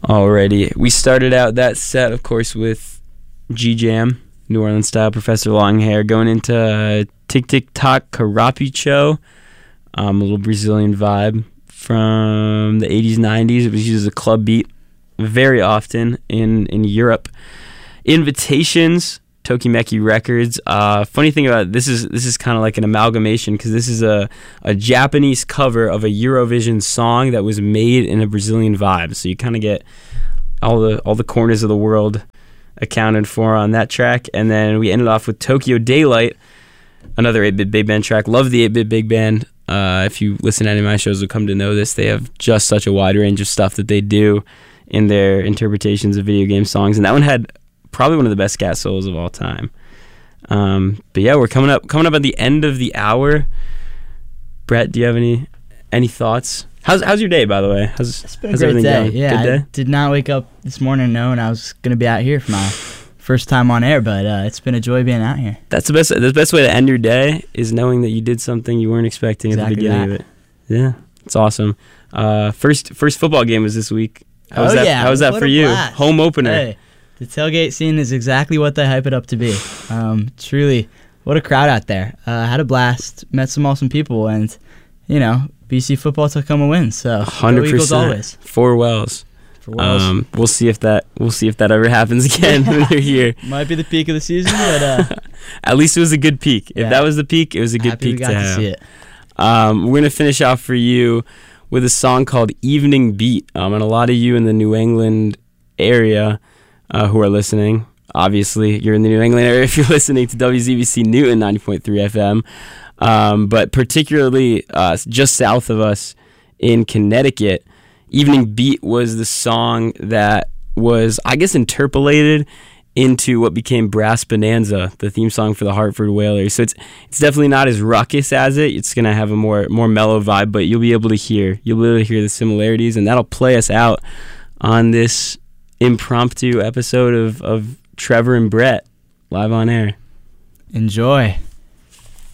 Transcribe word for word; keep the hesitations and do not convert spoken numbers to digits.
Alrighty. We started out that set, of course, with G-Jam, New Orleans style, Professor Longhair, going into uh, Tic Tic Toc Carapicho, um, a little Brazilian vibe from the eighties, nineties. It was used as a club beat very often in, in Europe. Invitations, Tokimeki Records. Uh, funny thing about it, this is this is kind of like an amalgamation because this is a, a Japanese cover of a Eurovision song that was made in a Brazilian vibe. So you kind of get all the all the corners of the world accounted for on that track. And then we ended off with Tokyo Daylight, another eight-bit big band track. Love the eight-bit big band. Uh, if you listen to any of my shows, you'll come to know this. They have just such a wide range of stuff that they do in their interpretations of video game songs. And that one had probably one of the best scat solos of all time. Um, but yeah, we're coming up coming up at the end of the hour. Brett, do you have any any thoughts? How's how's your day, by the way? How's, it's been a how's great everything day. going? Yeah, Good day? I did not wake up this morning knowing I was going to be out here for my first time on air, but uh, it's been a joy being out here. That's the best. The best way to end your day is knowing that you did something you weren't expecting exactly at the beginning that. of it. Yeah, it's awesome. Uh, first first football game was this week. How was oh that? yeah, How was that what for a you? blast. Home opener. Hey, the tailgate scene is exactly what they hype it up to be. Um, truly, what a crowd out there. Uh, had a blast. Met some awesome people, and you know, B C football took home a win. So hundred go Eagles percent. always. Four Wells. For Wells. Um, we'll see if that we'll see if that ever happens again when they're here. Might be the peak of the season, but uh, at least it was a good peak. If yeah. that was the peak, it was a good happy peak we got to to have. see it. Um, we're gonna finish off for you with a song called "Evening Beat," um, and a lot of you in the New England area uh, who are listening. Obviously, you're in the New England area if you're listening to W Z B C Newton ninety point three F M, um, but particularly uh, just south of us in Connecticut, Evening Beat was the song that was, I guess, interpolated into what became Brass Bonanza, the theme song for the Hartford Whalers. So it's it's definitely not as ruckus as it. It's gonna have a more more mellow vibe, but you'll be able to hear you'll be able to hear the similarities, and that'll play us out on this impromptu episode of of Trevor and Brett live on air. Enjoy.